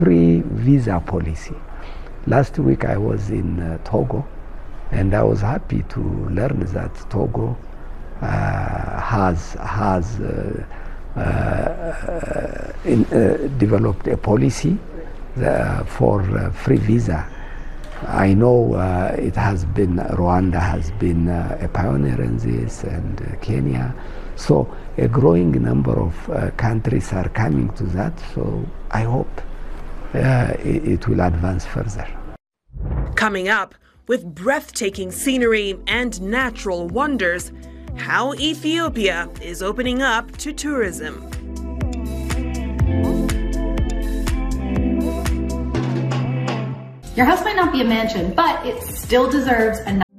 free visa policy. Last week I was in Togo, and I was happy to learn that Togo has developed a policy for free visa. I know it has been, Rwanda has been a pioneer in this, and Kenya. So a growing number of countries are coming to that. So I hope it will advance further. Coming up, with breathtaking scenery and natural wonders, how Ethiopia is opening up to tourism. Your house might not be a mansion, but it still deserves a